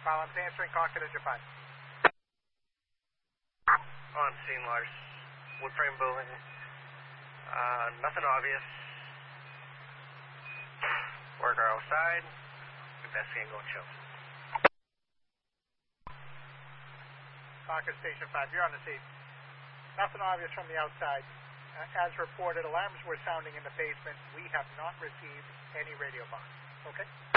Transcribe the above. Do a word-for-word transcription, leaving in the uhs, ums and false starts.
While I'm answering, Cockpit at your five. On scene, Lars. Wood frame building. Uh, nothing obvious. Worker outside. Investigate, go and chill. Cockpit Station five, you're on the scene. Nothing obvious from the outside. Uh, as reported, alarms were sounding in the basement. We have not received any radio box. Okay?